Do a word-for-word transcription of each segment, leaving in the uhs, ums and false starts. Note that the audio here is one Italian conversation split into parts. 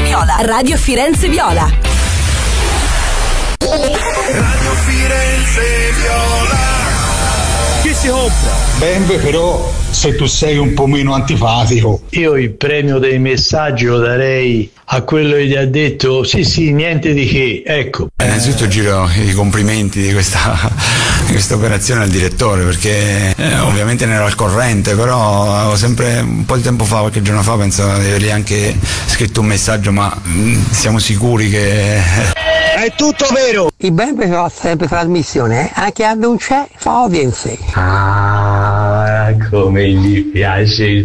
Viola. Radio Firenze Viola. Radio Firenze Viola. Chi si compra? Beh, però se tu sei un po' meno antipatico. Io il premio dei messaggi lo darei a quello che gli ha detto sì sì niente di che, ecco. Innanzitutto giro i complimenti di questa, di questa operazione al direttore, perché eh, ovviamente ne ero al corrente, però avevo sempre un po' di tempo fa, qualche giorno fa, penso di avergli anche scritto un messaggio, ma mh, siamo sicuri che è tutto vero. Il Bembe fa sempre trasmissione, eh? Anche a non c'è, fa audience. Ah, come gli piace il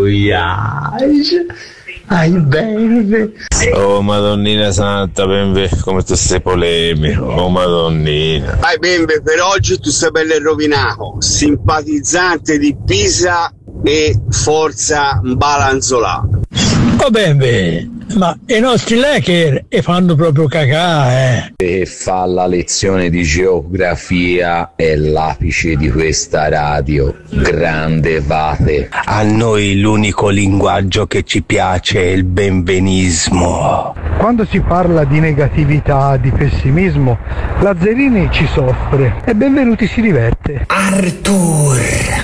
fogliage. Ai Bembe. Oh Madonnina Santa, Bembe, come tu sei polemico. Oh Madonnina. Vai Bembe, per oggi tu sei bello rovinato. Simpatizzante di Pisa e Forza Balanzolà. Oh Bembe, ma i nostri Laker e fanno proprio cacà, eh. E fa la lezione di geografia è l'apice di questa radio. Grande Vate. A noi l'unico linguaggio che ci piace è il benvenismo. Quando si parla di negatività, di pessimismo, Lazzarini ci soffre e Benvenuti si diverte. Arthur,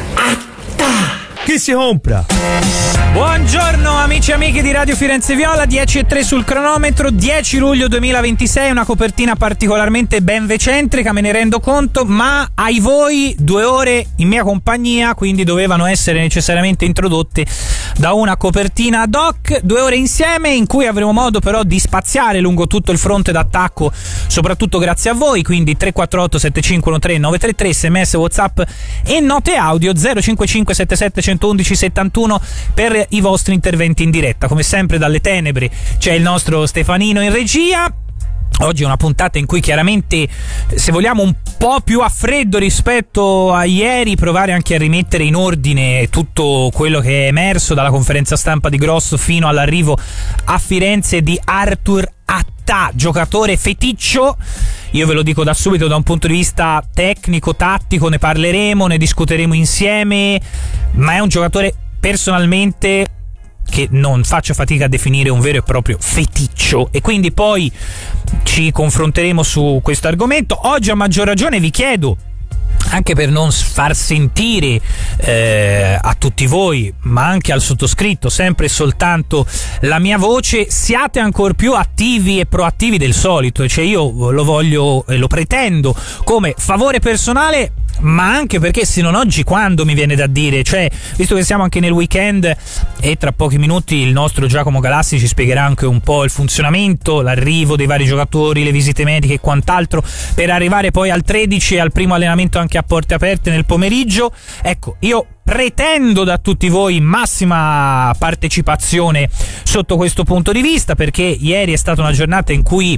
atta! Chi si compra? Buongiorno amici e amiche di Radio Firenze Viola, dieci e tre sul cronometro, dieci luglio duemilaventisei, una copertina particolarmente benvecentrica, me ne rendo conto, ma ai voi due ore in mia compagnia, quindi dovevano essere necessariamente introdotte da una copertina ad hoc, due ore insieme in cui avremo modo però di spaziare lungo tutto il fronte d'attacco, soprattutto grazie a voi, quindi tre quattro otto sette cinque uno tre nove tre tre, sms, whatsapp e note audio zero cinque cinque sette sette uno uno uno settantuno per i vostri interventi in diretta. Come sempre dalle tenebre c'è il nostro Stefanino in regia. Oggi è una puntata in cui chiaramente, se vogliamo, un po' più a freddo rispetto a ieri, provare anche a rimettere in ordine tutto quello che è emerso dalla conferenza stampa di Grosso fino all'arrivo a Firenze di Arthur Atta, giocatore feticcio. Io ve lo dico da subito, da un punto di vista tecnico, tattico, ne parleremo, ne discuteremo insieme, ma è un giocatore personalmente che non faccio fatica a definire un vero e proprio feticcio, e quindi poi ci confronteremo su questo argomento. Oggi a maggior ragione vi chiedo, anche per non far sentire eh, a tutti voi, ma anche al sottoscritto, sempre e soltanto la mia voce, siate ancora più attivi e proattivi del solito. Cioè io lo voglio e lo pretendo come favore personale, ma anche perché se non oggi quando, mi viene da dire, cioè visto che siamo anche nel weekend e tra pochi minuti il nostro Giacomo Galassi ci spiegherà anche un po' il funzionamento, l'arrivo dei vari giocatori, le visite mediche e quant'altro, per arrivare poi al tredici e al primo allenamento anche a porte aperte nel pomeriggio. Ecco, io pretendo da tutti voi massima partecipazione sotto questo punto di vista, perché ieri è stata una giornata in cui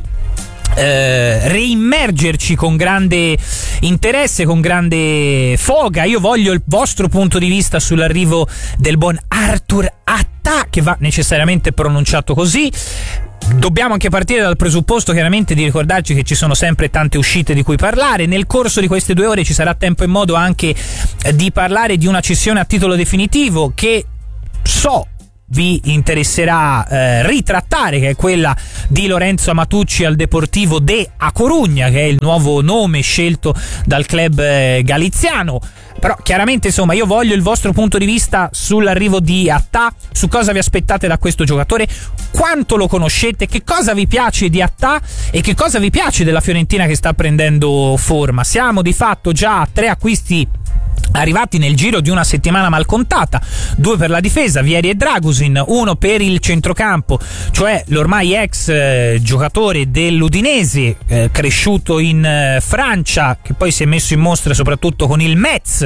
Eh, reimmergerci con grande interesse, con grande foga. Io voglio il vostro punto di vista sull'arrivo del buon Arthur Atta, che va necessariamente pronunciato così. Dobbiamo anche partire dal presupposto chiaramente di ricordarci che ci sono sempre tante uscite di cui parlare. Nel corso di queste due ore ci sarà tempo e modo anche di parlare di una cessione a titolo definitivo che so vi interesserà eh, ritrattare, che è quella di Lorenzo Amatucci al Deportivo de A Corugna, che è il nuovo nome scelto dal club eh, galiziano. Però chiaramente, insomma, io voglio il vostro punto di vista sull'arrivo di Atta, su cosa vi aspettate da questo giocatore, quanto lo conoscete, che cosa vi piace di Atta e che cosa vi piace della Fiorentina che sta prendendo forma. Siamo di fatto già a tre acquisti arrivati nel giro di una settimana mal contata, due per la difesa, Vieri e Dragusin, uno per il centrocampo, cioè l'ormai ex eh, giocatore dell'Udinese, eh, cresciuto in eh, Francia, che poi si è messo in mostra soprattutto con il Metz,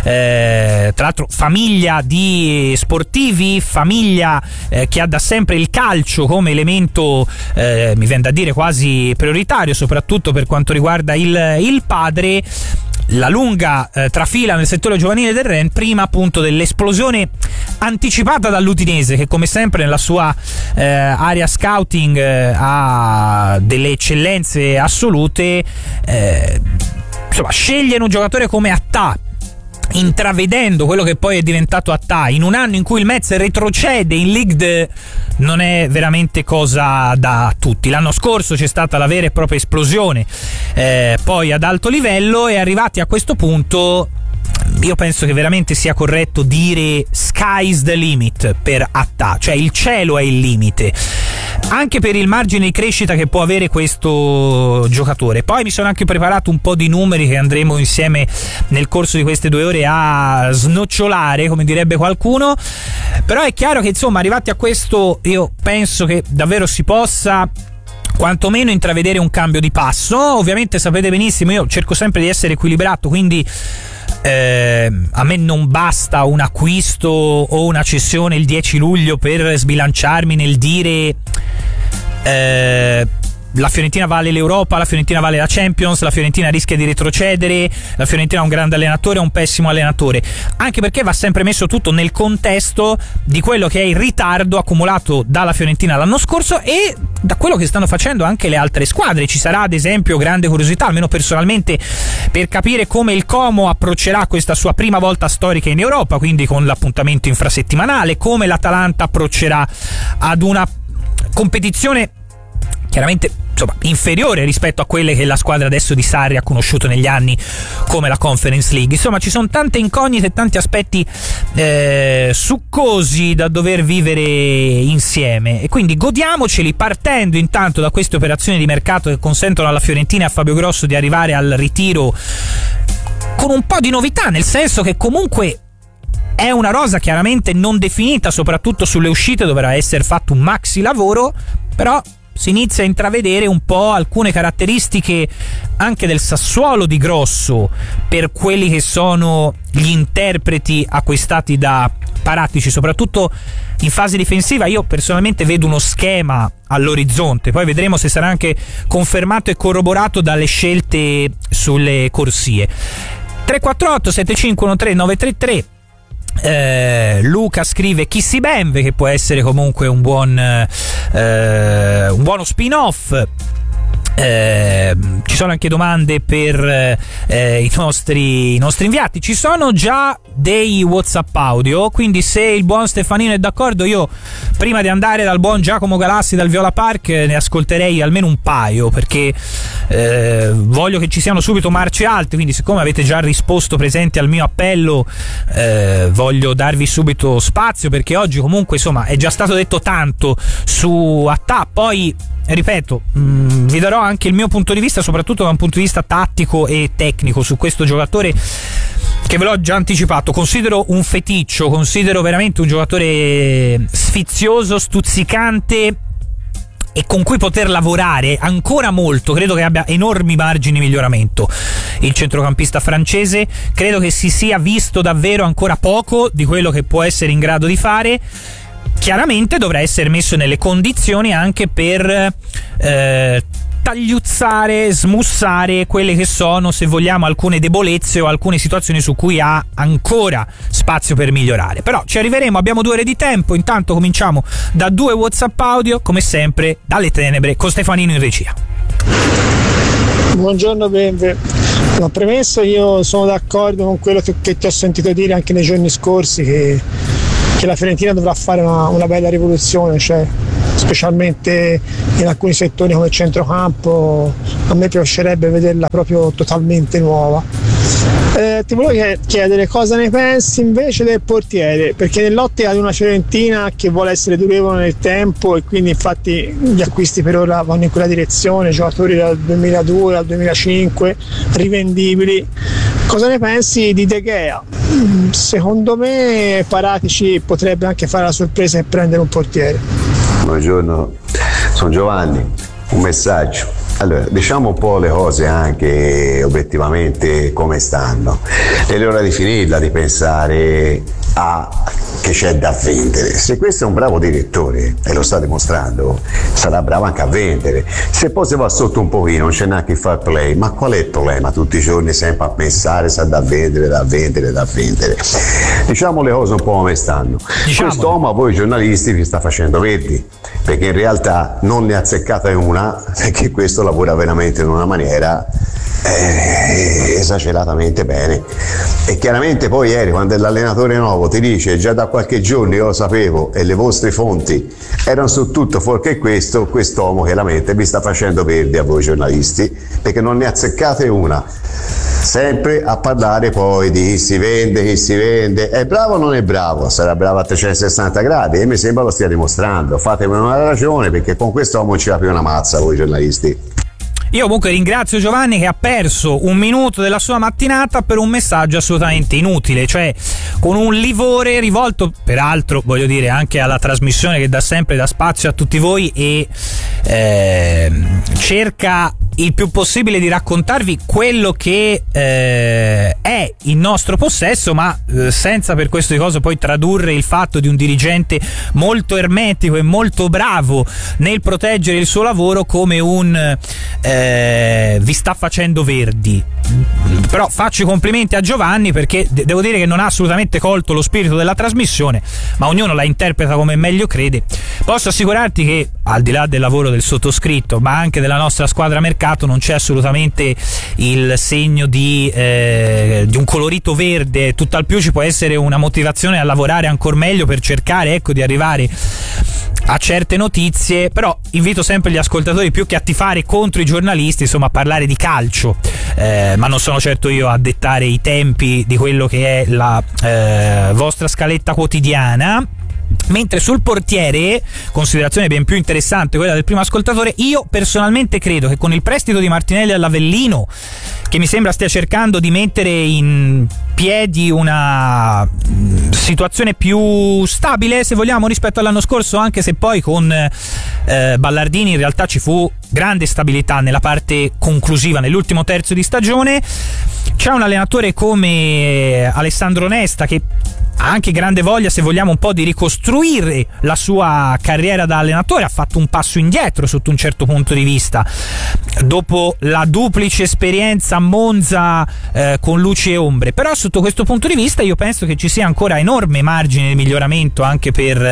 eh, tra l'altro famiglia di sportivi, famiglia eh, che ha da sempre il calcio come elemento, eh, mi viene da dire quasi prioritario, soprattutto per quanto riguarda il, il padre. La lunga eh, trafila nel settore giovanile del Rennes, prima appunto dell'esplosione anticipata dall'Udinese, che come sempre nella sua eh, area scouting eh, ha delle eccellenze assolute. Eh, insomma, scegliere un giocatore come Atta intravedendo quello che poi è diventato Attà in un anno in cui il Metz retrocede in Ligue due, non è veramente cosa da tutti. L'anno scorso c'è stata la vera e propria esplosione eh, poi ad alto livello, e arrivati a questo punto io penso che veramente sia corretto dire sky's the limit per Attà, cioè il cielo è il limite, anche per il margine di crescita che può avere questo giocatore. Poi mi sono anche preparato un po' di numeri che andremo insieme nel corso di queste due ore a snocciolare, come direbbe qualcuno, però è chiaro che insomma arrivati a questo io penso che davvero si possa quantomeno intravedere un cambio di passo. Ovviamente sapete benissimo, io cerco sempre di essere equilibrato, quindi Eh, a me non basta un acquisto o una cessione il dieci luglio per sbilanciarmi nel dire eh, la Fiorentina vale l'Europa, la Fiorentina vale la Champions, la Fiorentina rischia di retrocedere, la Fiorentina ha un grande allenatore o un pessimo allenatore, anche perché va sempre messo tutto nel contesto di quello che è il ritardo accumulato dalla Fiorentina l'anno scorso e da quello che stanno facendo anche le altre squadre. Ci sarà ad esempio grande curiosità, almeno personalmente, per capire come il Como approccerà questa sua prima volta storica in Europa, quindi con l'appuntamento infrasettimanale, come l'Atalanta approccerà ad una competizione chiaramente insomma inferiore rispetto a quelle che la squadra adesso di Sarri ha conosciuto negli anni come la Conference League. Insomma ci sono tante incognite e tanti aspetti eh, succosi da dover vivere insieme, e quindi godiamoceli partendo intanto da queste operazioni di mercato che consentono alla Fiorentina e a Fabio Grosso di arrivare al ritiro con un po' di novità, nel senso che comunque è una rosa chiaramente non definita, soprattutto sulle uscite dovrà essere fatto un maxi lavoro, però si inizia a intravedere un po' alcune caratteristiche anche del Sassuolo di Grosso per quelli che sono gli interpreti acquistati da Paratici, soprattutto in fase difensiva. Io personalmente vedo uno schema all'orizzonte, poi vedremo se sarà anche confermato e corroborato dalle scelte sulle corsie. Tre quattro otto sette cinque uno tre nove tre tre. Eh, Luca scrive Kissy Benve, che può essere comunque un buon eh, un buono spin-off. Eh, ci sono anche domande per eh, i nostri i nostri inviati. Ci sono già dei WhatsApp audio, quindi se il buon Stefanino è d'accordo, io prima di andare dal buon Giacomo Galassi dal Viola Park ne ascolterei almeno un paio, perché eh, voglio che ci siano subito marce alte. Quindi siccome avete già risposto presenti al mio appello, eh, voglio darvi subito spazio, perché oggi comunque insomma è già stato detto tanto su Attà. Poi ripeto, mh, vi darò anche il mio punto di vista, soprattutto da un punto di vista tattico e tecnico su questo giocatore che ve l'ho già anticipato. Considero un feticcio, considero veramente un giocatore sfizioso, stuzzicante e con cui poter lavorare ancora molto. Credo che abbia enormi margini di miglioramento il centrocampista francese, credo che si sia visto davvero ancora poco di quello che può essere in grado di fare. Chiaramente dovrà essere messo nelle condizioni anche per eh, tagliuzzare, smussare quelle che sono, se vogliamo, alcune debolezze o alcune situazioni su cui ha ancora spazio per migliorare. Però ci arriveremo, abbiamo due ore di tempo. Intanto cominciamo da due WhatsApp audio, come sempre dalle tenebre, con Stefanino in regia. Buongiorno Benve. Ma premesso, io sono d'accordo con quello che, che ti ho sentito dire anche nei giorni scorsi, che che la Fiorentina dovrà fare una, una bella rivoluzione, cioè specialmente in alcuni settori come il centrocampo. A me piacerebbe vederla proprio totalmente nuova. Eh, ti volevo chiedere cosa ne pensi invece del portiere, perché nell'ottica di una Fiorentina che vuole essere durevole nel tempo, e quindi infatti gli acquisti per ora vanno in quella direzione, giocatori dal duemiladue al duemilacinque rivendibili. Cosa ne pensi di De Gea? Secondo me Paratici potrebbe anche fare la sorpresa e prendere un portiere. Buongiorno, sono Giovanni. Un messaggio. Allora, diciamo un po' le cose anche obiettivamente come stanno. È l'ora di finirla di pensare a che c'è da vendere. Se questo è un bravo direttore e lo sta dimostrando, sarà bravo anche a vendere. Se poi si va sotto un pochino, non c'è neanche il far play, ma qual è il problema? Tutti i giorni sempre a pensare, sa da vendere, da vendere, da vendere. Diciamo le cose un po' come stanno. Diciamo. Quest'uomo a voi giornalisti vi sta facendo verdi, perché in realtà non ne ha azzeccata una, perché questo lavora veramente in una maniera eh, esageratamente bene. E chiaramente poi ieri, quando l'allenatore nuovo ti dice già da qualche giorno io lo sapevo e le vostre fonti erano su tutto fuorché questo, quest'uomo chiaramente vi sta facendo verdi a voi giornalisti, perché non ne azzeccate una. Sempre a parlare poi di chi si vende, chi si vende, è bravo o non è bravo? Sarà bravo a trecentosessanta gradi e mi sembra lo stia dimostrando. Fatemi una ragione, perché con quest'uomo non ci va più una mazza voi giornalisti. Io comunque ringrazio Giovanni che ha perso un minuto della sua mattinata per un messaggio assolutamente inutile, cioè con un livore rivolto peraltro, voglio dire, anche alla trasmissione che da sempre dà spazio a tutti voi e eh, cerca il più possibile di raccontarvi quello che eh, è in nostro possesso, ma eh, senza per questo di cosa poi tradurre il fatto di un dirigente molto ermetico e molto bravo nel proteggere il suo lavoro come un eh, vi sta facendo verdi. Però faccio i complimenti a Giovanni, perché de- devo dire che non ha assolutamente colto lo spirito della trasmissione, ma ognuno la interpreta come meglio crede. Posso assicurarti che al di là del lavoro del sottoscritto, ma anche della nostra squadra mercato, non c'è assolutamente il segno di, eh, di un colorito verde, tutt'al più ci può essere una motivazione a lavorare ancora meglio per cercare, ecco, di arrivare a certe notizie. Però invito sempre gli ascoltatori, più che a tifare contro i giornalisti, insomma, a parlare di calcio, eh, ma non sono certo io a dettare i tempi di quello che è la eh, vostra scaletta quotidiana. Mentre sul portiere, considerazione ben più interessante quella del primo ascoltatore, io personalmente credo che con il prestito di Martinelli all'Avellino, che mi sembra stia cercando di mettere in piedi una situazione più stabile, se vogliamo, rispetto all'anno scorso, anche se poi con eh, Ballardini in realtà ci fu grande stabilità nella parte conclusiva, nell'ultimo terzo di stagione. C'è un allenatore come Alessandro Nesta che ha anche grande voglia, se vogliamo, un po' di ricostruire la sua carriera da allenatore. Ha fatto un passo indietro sotto un certo punto di vista dopo la duplice esperienza a Monza eh, con luci e ombre, però sotto questo punto di vista io penso che ci sia ancora enorme margine di miglioramento anche per,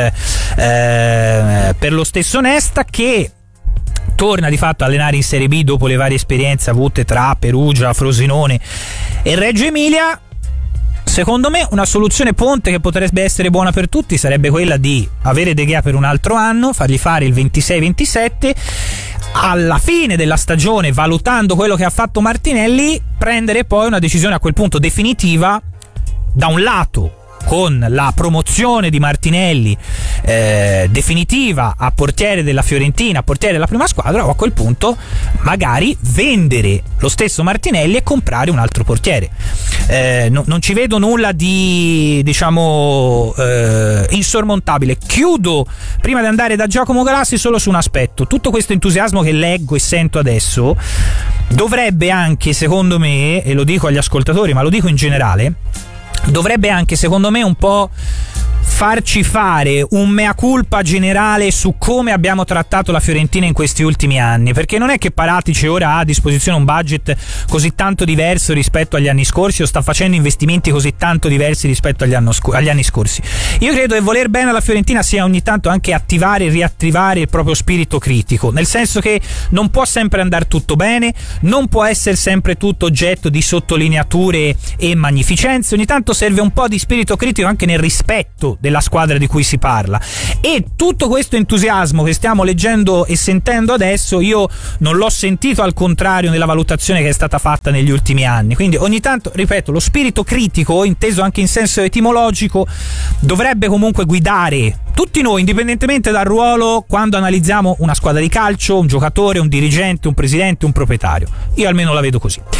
eh, per lo stesso Nesta, che torna di fatto a allenare in Serie B dopo le varie esperienze avute tra Perugia, Frosinone e Reggio Emilia. Secondo me una soluzione ponte che potrebbe essere buona per tutti sarebbe quella di avere De Gea per un altro anno, fargli fare il ventisei ventisette, alla fine della stagione, valutando quello che ha fatto Martinelli, prendere poi una decisione a quel punto definitiva, da un lato con la promozione di Martinelli eh, definitiva a portiere della Fiorentina, a portiere della prima squadra, o a quel punto magari vendere lo stesso Martinelli e comprare un altro portiere. Eh, no, non ci vedo nulla di, diciamo, eh, insormontabile. Chiudo prima di andare da Giacomo Galassi solo su un aspetto: tutto questo entusiasmo che leggo e sento adesso dovrebbe anche, secondo me, e lo dico agli ascoltatori ma lo dico in generale, dovrebbe anche, secondo me, un po' farci fare un mea culpa generale su come abbiamo trattato la Fiorentina in questi ultimi anni, perché non è che Paratici ora ha a disposizione un budget così tanto diverso rispetto agli anni scorsi o sta facendo investimenti così tanto diversi rispetto agli, anno sc- agli anni scorsi. Io credo che voler bene alla Fiorentina sia ogni tanto anche attivare e riattivare il proprio spirito critico, nel senso che non può sempre andare tutto bene, non può essere sempre tutto oggetto di sottolineature e magnificenze, ogni tanto serve un po' di spirito critico anche nel rispetto della squadra di cui si parla. E tutto questo entusiasmo che stiamo leggendo e sentendo adesso io non l'ho sentito, al contrario, nella valutazione che è stata fatta negli ultimi anni. Quindi ogni tanto, ripeto, lo spirito critico, inteso anche in senso etimologico, dovrebbe comunque guidare tutti noi, indipendentemente dal ruolo, quando analizziamo una squadra di calcio, un giocatore, un dirigente, un presidente, un proprietario. Io almeno la vedo così.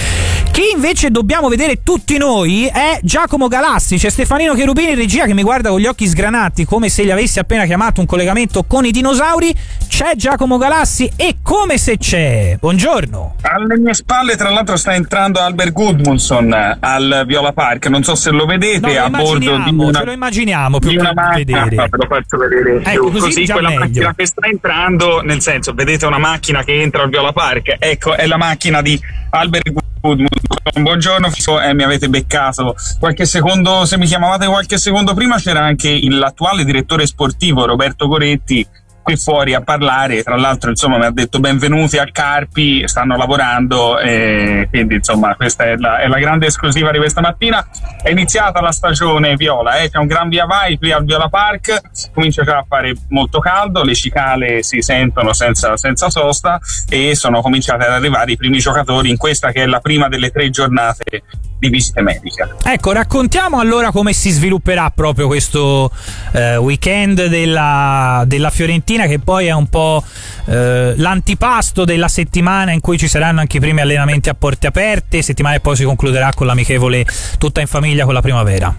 Chi invece dobbiamo vedere tutti noi è Giacomo Galassi. C'è Stefanino Cherubini in regia che mi guarda con gli occhi sgranati come se gli avessi appena chiamato un collegamento con i dinosauri. C'è Giacomo Galassi e come se c'è. Buongiorno. Alle mie spalle tra l'altro sta entrando Albert Gudmundsson al Viola Park, non so se lo vedete, no, a bordo di una, ce lo immaginiamo più di una macchina, vedere. ve lo faccio vedere, ecco, così, così quella meglio. Macchina che sta entrando, nel senso, vedete una macchina che entra al Viola Park, ecco, è la macchina di Albert Gudmundsson. Buongiorno, eh, mi avete beccato qualche secondo, se mi chiamavate qualche secondo prima c'era anche l'attuale direttore sportivo Roberto Goretti qui fuori a parlare, tra l'altro insomma mi ha detto benvenuti a Carpi, stanno lavorando, e quindi insomma questa è la, è la grande esclusiva di questa mattina. È iniziata la stagione viola, eh? C'è un gran via vai qui al Viola Park, comincia già a fare molto caldo, le cicale si sentono senza, senza sosta e sono cominciati ad arrivare i primi giocatori in questa che è la prima delle tre giornate di visite mediche. Ecco, raccontiamo allora come si svilupperà proprio questo eh, weekend della, della Fiorentina, che poi è un po' eh, l'antipasto della settimana in cui ci saranno anche i primi allenamenti a porte aperte, settimana che poi si concluderà con l'amichevole tutta in famiglia con la primavera.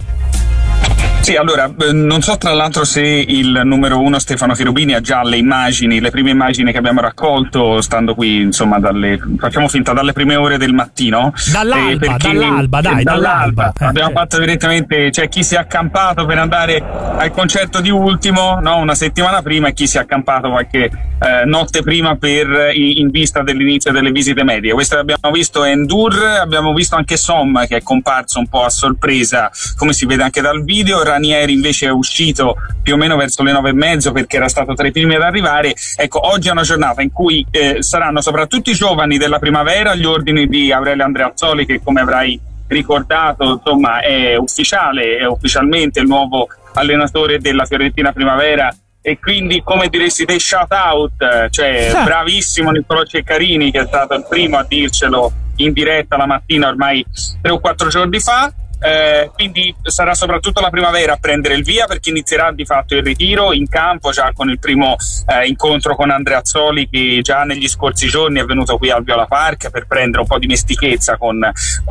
Sì, allora, non so tra l'altro se il numero uno Stefano Cherubini ha già le immagini, le prime immagini che abbiamo raccolto, stando qui, insomma, dalle, facciamo finta, dalle prime ore del mattino. Dall'alba, eh, dall'alba, dai, dall'alba. dall'alba. Abbiamo eh, fatto direttamente, c'è cioè, chi si è accampato per andare al concerto di Ultimo, no, una settimana prima, e chi si è accampato qualche eh, notte prima per in vista dell'inizio delle visite medie. Questo che abbiamo visto è Endur, abbiamo visto anche Som, che è comparso un po' a sorpresa, come si vede anche dal video. Ranieri invece è uscito più o meno verso le nove e mezzo perché era stato tra i primi ad arrivare. Ecco, oggi è una giornata in cui eh, saranno soprattutto i giovani della primavera agli ordini di Aurelio Andreazzoli, che come avrai ricordato insomma è ufficiale, è ufficialmente il nuovo allenatore della Fiorentina Primavera, e quindi come diresti te shout out, cioè ah. bravissimo Niccolò Ceccarini, che è stato il primo a dircelo in diretta la mattina ormai tre o quattro giorni fa. Eh, quindi sarà soprattutto la primavera a prendere il via, perché inizierà di fatto il ritiro in campo già con il primo eh, incontro con Andreazzoli, che già negli scorsi giorni è venuto qui al Viola Park per prendere un po' di mestichezza con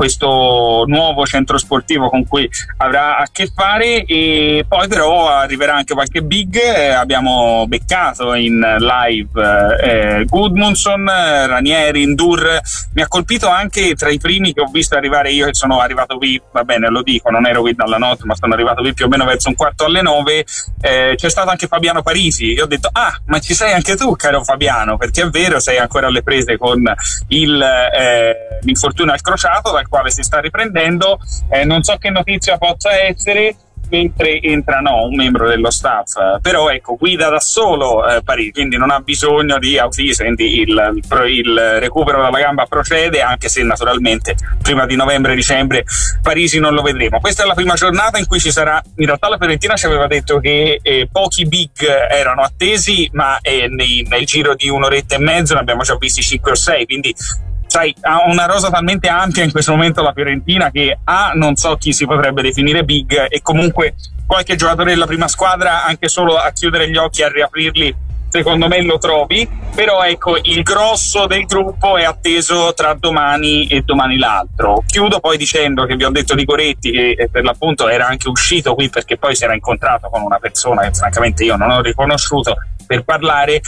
questo nuovo centro sportivo con cui avrà a che fare. E poi però arriverà anche qualche big, eh, abbiamo beccato in live eh, Gudmundsson, Ranieri, Endur. Mi ha colpito anche tra i primi che ho visto arrivare io, che sono arrivato qui, va bene, lo dico, non ero qui dalla notte, ma sono arrivato qui più o meno verso un quarto alle nove. Eh, c'è stato anche Fabiano Parisi. Io ho detto, ah, ma ci sei anche tu, caro Fabiano, perché è vero, sei ancora alle prese con il, eh, l'infortunio al crociato, dal quale si sta riprendendo. Eh, non so che notizia possa essere, mentre entra no, un membro dello staff, però ecco, guida da solo eh, Parisi, quindi non ha bisogno di ausilio, quindi il, il, il recupero dalla gamba procede, anche se naturalmente prima di novembre-dicembre Parisi non lo vedremo. Questa è la prima giornata in cui ci sarà, in realtà la Fiorentina ci aveva detto che eh, pochi big erano attesi, ma eh, nei, nel giro di un'oretta e mezzo ne abbiamo già visti cinque o sei, quindi sai, ha una rosa talmente ampia in questo momento la Fiorentina che A, non so chi si potrebbe definire big, e comunque qualche giocatore della prima squadra, anche solo a chiudere gli occhi e a riaprirli, secondo me lo trovi. Però ecco, il grosso del gruppo è atteso tra domani e domani l'altro. Chiudo poi dicendo che vi ho detto di Goretti, che per l'appunto era anche uscito qui perché poi si era incontrato con una persona che francamente io non ho riconosciuto per parlare,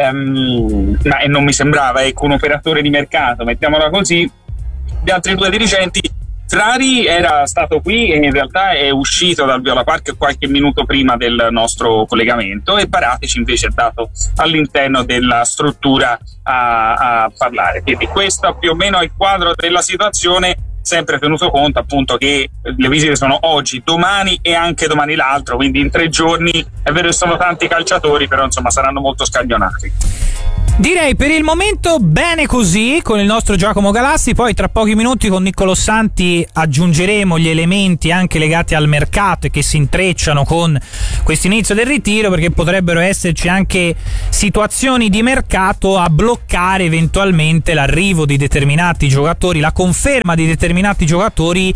ehm, ma e non mi sembrava ecco un operatore di mercato, mettiamola così. Gli altri due dirigenti, Frari era stato qui e in realtà è uscito dal Viola Park qualche minuto prima del nostro collegamento, e Paratici invece è andato all'interno della struttura a, a parlare. Quindi questo più o meno è il quadro della situazione, sempre tenuto conto appunto che le visite sono oggi, domani e anche domani l'altro, quindi in tre giorni. È vero che sono tanti calciatori, però insomma saranno molto scaglionati. Direi per il momento bene così con il nostro Giacomo Galassi. Poi tra pochi minuti con Niccolò Santi aggiungeremo gli elementi anche legati al mercato e che si intrecciano con questo inizio del ritiro, perché potrebbero esserci anche situazioni di mercato a bloccare eventualmente l'arrivo di determinati giocatori, la conferma di determinati giocatori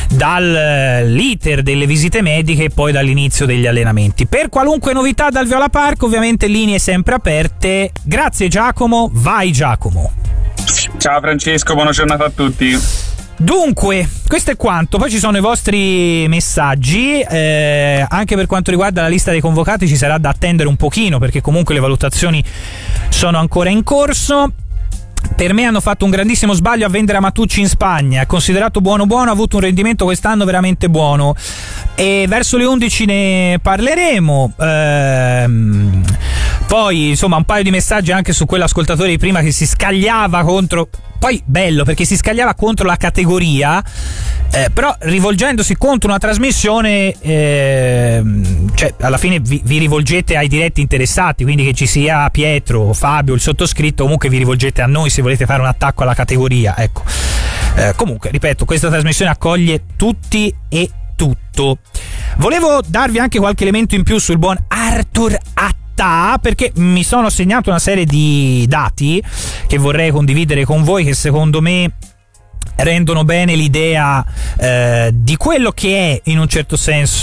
dall'iter delle visite mediche e poi dall'inizio degli allenamenti. Per qualunque novità dal Viola Park, ovviamente linee sempre aperte. Grazie Giacomo, vai Giacomo. Ciao Francesco, buona giornata a tutti. Dunque, questo è quanto. Poi ci sono i vostri messaggi, eh, anche per quanto riguarda la lista dei convocati ci sarà da attendere un pochino, perché comunque le valutazioni sono ancora in corso. Per me hanno fatto un grandissimo sbaglio a vendere Amatucci in Spagna, considerato buono buono, ha avuto un rendimento quest'anno veramente buono, e verso le undici ne parleremo. Ehm, poi insomma un paio di messaggi anche su quell'ascoltatore di prima che si scagliava contro, poi bello perché si scagliava contro la categoria, eh, però rivolgendosi contro una trasmissione, eh, cioè alla fine vi, vi rivolgete ai diretti interessati, quindi che ci sia Pietro, Fabio, il sottoscritto, comunque vi rivolgete a noi se volete fare un attacco alla categoria, ecco. Eh, comunque ripeto, questa trasmissione accoglie tutti e tutto. Volevo darvi anche qualche elemento in più sul buon Arthur Attà, perché mi sono segnato una serie di dati che vorrei condividere con voi, che secondo me rendono bene l'idea eh, di quello che è in un certo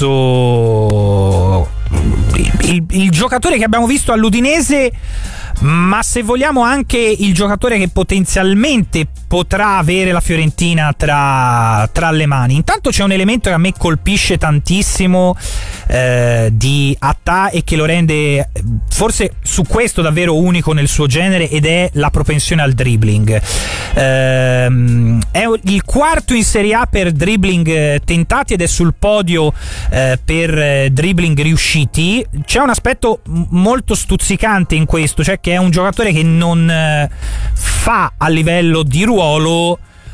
senso il, il, il giocatore che abbiamo visto all'Udinese, ma se vogliamo anche il giocatore che potenzialmente potrà avere la Fiorentina tra, tra le mani. Intanto c'è un elemento che a me colpisce tantissimo eh, di Attà e che lo rende forse su questo davvero unico nel suo genere, ed è la propensione al dribbling. Ehm, è il quarto in Serie A per dribbling tentati ed è sul podio eh, per dribbling riusciti. C'è un aspetto molto stuzzicante in questo, cioè che è un giocatore che non eh, fa a livello di ruolo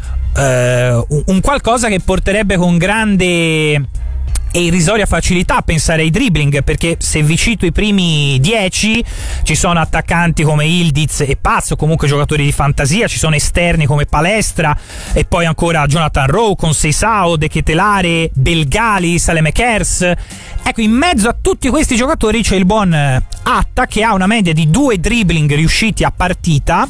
eh, un qualcosa che porterebbe con grande e irrisoria facilità a pensare ai dribbling, perché se vi cito i primi dieci ci sono attaccanti come Ildiz e Pazzo, comunque giocatori di fantasia, ci sono esterni come Palestra e poi ancora Jonathan Rowe, Conceição, De Ketelare, Belgali, Saelemaekers. Ecco, in mezzo a tutti questi giocatori c'è il buon Attà, che ha una media di due dribbling riusciti a partita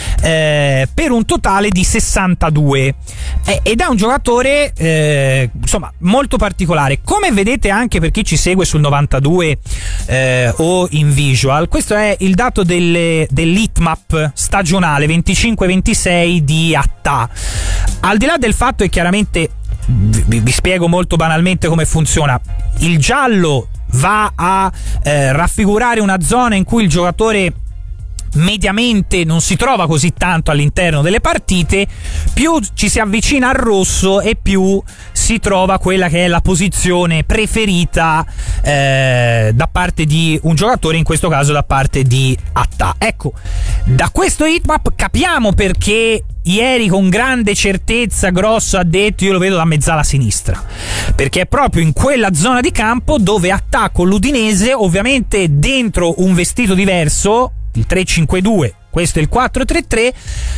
eh, per un totale di sessantadue, eh, ed è un giocatore eh, insomma molto particolare. Come vedete anche per chi ci segue sul novantadue eh, o in visual, questo è il dato delle, dell'heatmap stagionale venticinque ventisei di Attà. Al di là del fatto che chiaramente vi, vi spiego molto banalmente come funziona, il giallo va a eh, raffigurare una zona in cui il giocatore mediamente non si trova così tanto all'interno delle partite, più ci si avvicina al rosso e più si trova quella che è la posizione preferita eh, da parte di un giocatore, in questo caso da parte di Attà. Ecco, da questo heatmap capiamo perché ieri con grande certezza Grosso ha detto io lo vedo da mezzala sinistra, perché è proprio in quella zona di campo dove Attà con l'Udinese, ovviamente dentro un vestito diverso, il tre cinque due, questo è il quattro tre tre,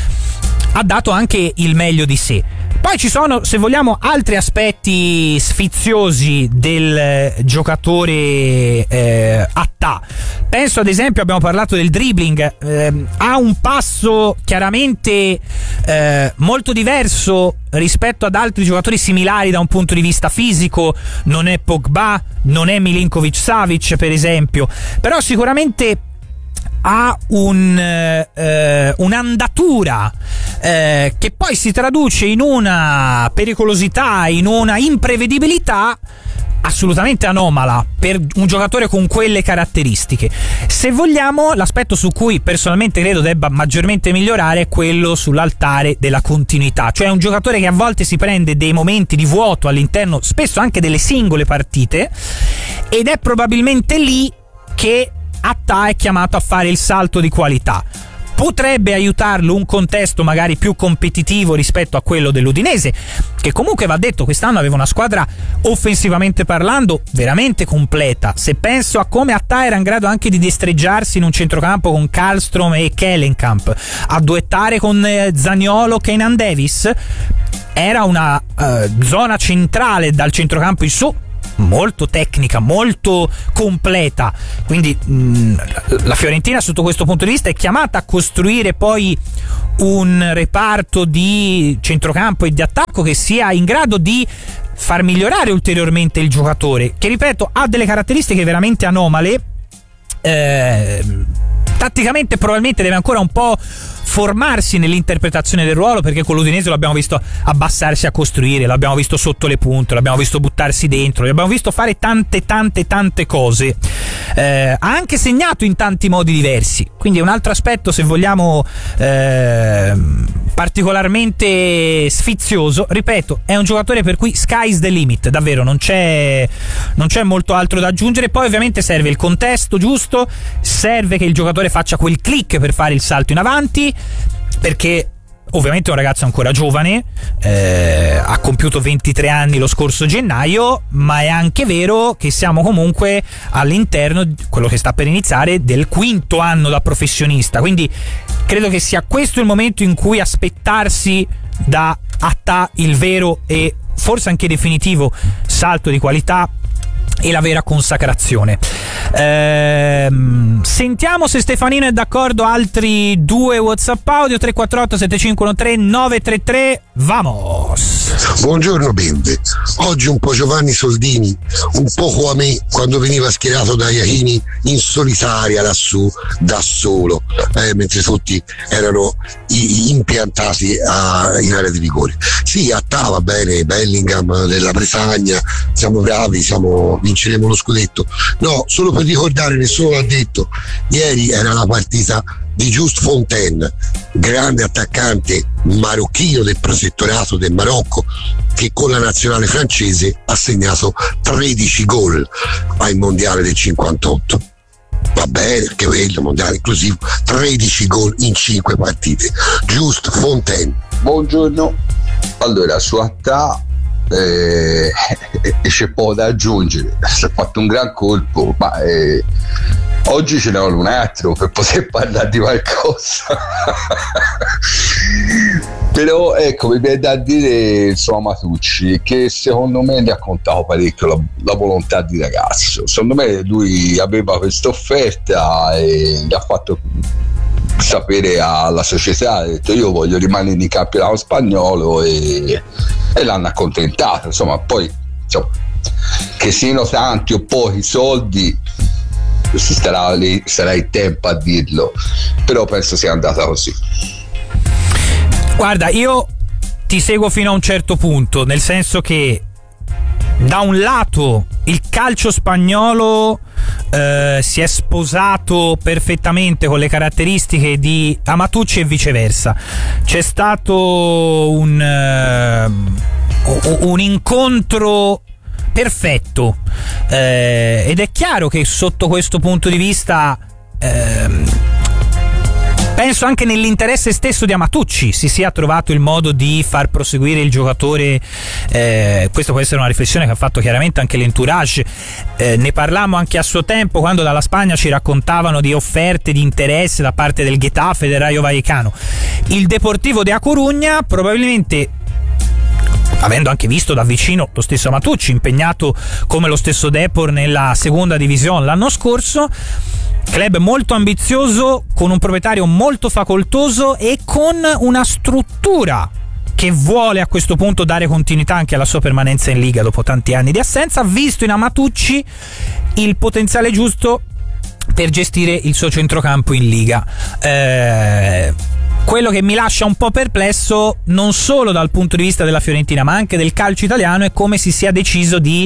ha dato anche il meglio di sé. Poi ci sono, se vogliamo, altri aspetti sfiziosi del giocatore eh, Attà. Penso ad esempio, abbiamo parlato del dribbling, eh, ha un passo chiaramente eh, molto diverso rispetto ad altri giocatori similari da un punto di vista fisico. Non è Pogba, non è Milinkovic Savic per esempio, però sicuramente ha un, eh, un'andatura eh, che poi si traduce in una pericolosità, in una imprevedibilità assolutamente anomala per un giocatore con quelle caratteristiche. Se vogliamo, l'aspetto su cui personalmente credo debba maggiormente migliorare è quello sull'altare della continuità, cioè un giocatore che a volte si prende dei momenti di vuoto all'interno spesso anche delle singole partite, ed è probabilmente lì che Attà è chiamato a fare il salto di qualità. Potrebbe aiutarlo un contesto magari più competitivo rispetto a quello dell'Udinese, che comunque, va detto, quest'anno aveva una squadra offensivamente parlando veramente completa. Se penso a come Attà era in grado anche di destreggiarsi in un centrocampo con Karlstrom e Kellenkamp, a duettare con Zaniolo, Kenan Davis, era una uh, zona centrale dal centrocampo in su molto tecnica, molto completa. Quindi mh, la Fiorentina sotto questo punto di vista è chiamata a costruire poi un reparto di centrocampo e di attacco che sia in grado di far migliorare ulteriormente il giocatore, che ripeto ha delle caratteristiche veramente anomale. eh, tatticamente probabilmente deve ancora un po' formarsi nell'interpretazione del ruolo, perché con l'Udinese l'abbiamo visto abbassarsi a costruire, l'abbiamo visto sotto le punte, l'abbiamo visto buttarsi dentro, l'abbiamo visto fare tante tante tante cose, eh, ha anche segnato in tanti modi diversi, quindi è un altro aspetto, se vogliamo, eh, particolarmente sfizioso. Ripeto, è un giocatore per cui sky's the limit, davvero non c'è, non c'è molto altro da aggiungere. Poi ovviamente serve il contesto giusto, serve che il giocatore faccia quel click per fare il salto in avanti, perché ovviamente è un ragazzo ancora giovane, eh, ha compiuto ventitré anni lo scorso gennaio, ma è anche vero che siamo comunque all'interno di quello che sta per iniziare del quinto anno da professionista, quindi credo che sia questo il momento in cui aspettarsi da Attah il vero e forse anche definitivo salto di qualità e la vera consacrazione. Ehm, sentiamo se Stefanino è d'accordo. Altri due WhatsApp audio: tre quattro otto sette cinque uno tre nove tre tre. Vamos. Buongiorno Bembe, oggi un po' Giovanni Soldini, un po' a me quando veniva schierato da Iachini in solitaria lassù da solo, eh, mentre tutti erano i, impiantati a, in area di rigore. Sì, Attah va bene, Bellingham della Bretagna, siamo bravi, siamo, vinceremo lo scudetto. No, solo per ricordare, nessuno l'ha detto, ieri era la partita di Just Fontaine, grande attaccante marocchino del protettorato del Marocco, che con la nazionale francese ha segnato tredici gol al mondiale del cinquantotto. Va bene, perché quello mondiale inclusivo, tredici gol in cinque partite. Just Fontaine. Buongiorno. Allora, su Attah eh, c'è poco da aggiungere, si è fatto un gran colpo, ma eh, oggi ce ne vuole un altro per poter parlare di qualcosa. Però ecco, mi viene da dire insomma Matucci che secondo me gli ha contato parecchio la, la volontà di ragazzo. Secondo me lui aveva questa offerta e gli ha fatto sapere alla società, ha detto io voglio rimanere in campionato spagnolo, e, e l'hanno accontentato. Insomma, poi insomma, che siano tanti o pochi soldi si starà lì, sarà il tempo a dirlo, però penso sia andata così. Guarda, io ti seguo fino a un certo punto, nel senso che da un lato il calcio spagnolo eh, si è sposato perfettamente con le caratteristiche di Amatucci e viceversa. C'è stato un, uh, un incontro perfetto, eh, ed è chiaro che sotto questo punto di vista eh, penso anche nell'interesse stesso di Amatucci si sia trovato il modo di far proseguire il giocatore. Eh, questo può essere una riflessione che ha fatto chiaramente anche l'entourage. Eh, ne parlammo anche a suo tempo quando dalla Spagna ci raccontavano di offerte di interesse da parte del Getafe e del Rayo Vallecano. Il Deportivo de A Coruña, probabilmente avendo anche visto da vicino lo stesso Amatucci impegnato come lo stesso Depor nella seconda divisione l'anno scorso, club molto ambizioso, con un proprietario molto facoltoso e con una struttura che vuole a questo punto dare continuità anche alla sua permanenza in Liga dopo tanti anni di assenza, ha visto in Amatucci il potenziale giusto per gestire il suo centrocampo in Liga. Eh, quello che mi lascia un po' perplesso, non solo dal punto di vista della Fiorentina ma anche del calcio italiano, è come si sia deciso di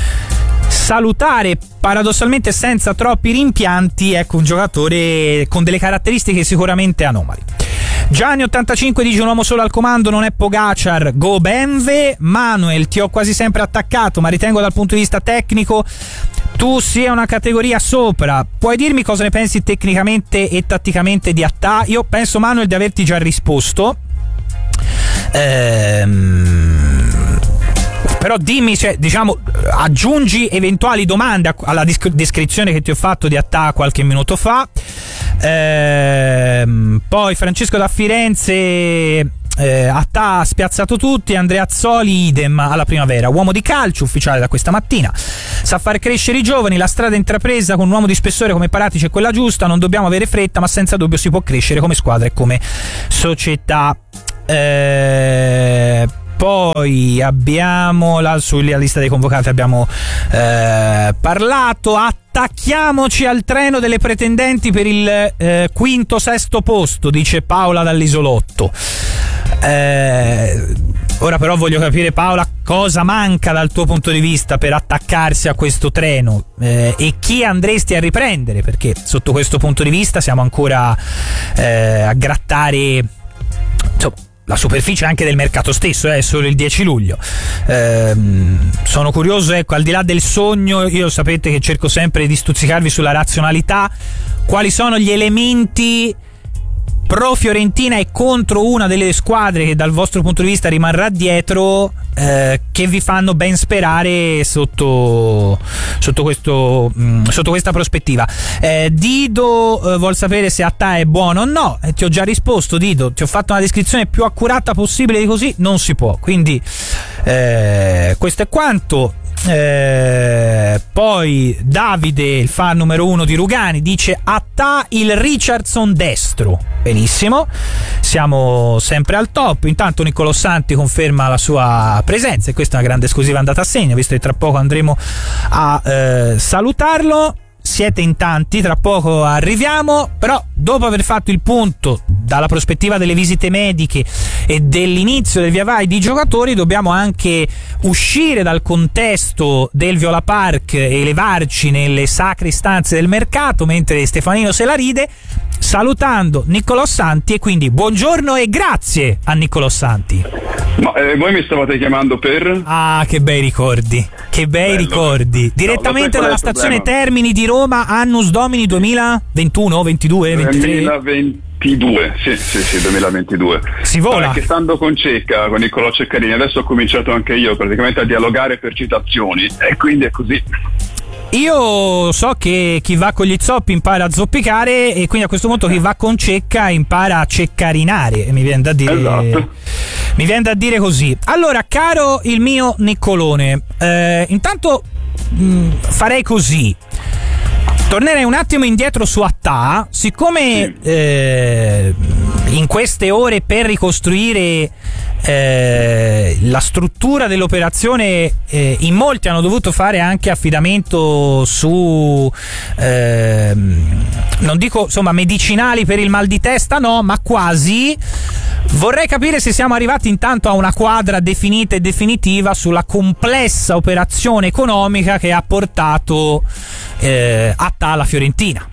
salutare paradossalmente senza troppi rimpianti, ecco, un giocatore con delle caratteristiche sicuramente anomali. Gianni ottantacinque dice: un uomo solo al comando non è Pogacar, go Benve. Manuel: ti ho quasi sempre attaccato ma ritengo dal punto di vista tecnico tu sia una categoria sopra. Puoi dirmi cosa ne pensi tecnicamente e tatticamente di Attah? Io penso, Manuel, di averti già risposto, ehm però dimmi, cioè, diciamo, aggiungi eventuali domande alla disc- descrizione che ti ho fatto di Attah qualche minuto fa. Ehm, poi Francesco da Firenze: eh, Attah ha spiazzato tutti. Andrea Azzoli idem alla primavera, uomo di calcio ufficiale da questa mattina, sa far crescere i giovani, la strada intrapresa con un uomo di spessore come Paratici è quella giusta, non dobbiamo avere fretta ma senza dubbio si può crescere come squadra e come società. Eh, poi abbiamo la, sulla lista dei convocati abbiamo eh, parlato. Attacchiamoci al treno delle pretendenti per il eh, quinto sesto posto, dice Paola dall'Isolotto. Eh, ora però voglio capire, Paola, cosa manca dal tuo punto di vista per attaccarsi a questo treno eh, e chi andresti a riprendere, perché sotto questo punto di vista siamo ancora eh, a grattare, insomma, la superficie anche del mercato stesso, è eh, solo il dieci luglio. Ehm, sono curioso, ecco, al di là del sogno, io sapete che cerco sempre di stuzzicarvi sulla razionalità, quali sono gli elementi pro Fiorentina e contro una delle squadre che dal vostro punto di vista rimarrà dietro, eh, che vi fanno ben sperare sotto sotto questo mh, sotto questa prospettiva. eh, Dido eh, vuol sapere se Attà è buono o no, e ti ho già risposto, Dido, ti ho fatto una descrizione più accurata possibile di così non si può, quindi eh, questo è quanto. Eh, poi Davide, il fan numero uno di Rugani, dice Attà il Richardson destro. Benissimo, siamo sempre al top. Intanto Niccolò Santi conferma la sua presenza e questa è una grande esclusiva andata a segno, visto che tra poco andremo a eh, salutarlo. Siete in tanti, tra poco arriviamo, però dopo aver fatto il punto dalla prospettiva delle visite mediche e dell'inizio del via vai di giocatori, dobbiamo anche uscire dal contesto del Viola Park e elevarci nelle sacre stanze del mercato, mentre Stefanino se la ride, salutando Niccolò Santi, e quindi buongiorno e grazie a Niccolò Santi. Ma eh, voi mi stavate chiamando per? Ah, che bei ricordi, che bei Bello. ricordi. Direttamente no, dalla stazione Termini di Roma, Annus Domini duemilaventuno, ventidue, ventitré duemilaventidue, sì, sì, sì, duemilaventidue. Si vola. Perché stando con Cecca, con Niccolò Ceccarini, adesso ho cominciato anche io praticamente a dialogare per citazioni, e quindi è così. Io so che chi va con gli zoppi impara a zoppicare, e quindi a questo punto chi va con Cecca impara a ceccarinare, mi viene da dire. Esatto. Mi viene da dire così. Allora, caro il mio Niccolone, eh, intanto mh, farei così. Tornerei un attimo indietro su Attà, siccome sì. eh, in queste ore per ricostruire eh, la struttura dell'operazione eh, in molti hanno dovuto fare anche affidamento su eh, non dico insomma medicinali per il mal di testa, no, ma quasi. Vorrei capire se siamo arrivati intanto a una quadra definita e definitiva sulla complessa operazione economica che ha portato eh, Attà alla Fiorentina.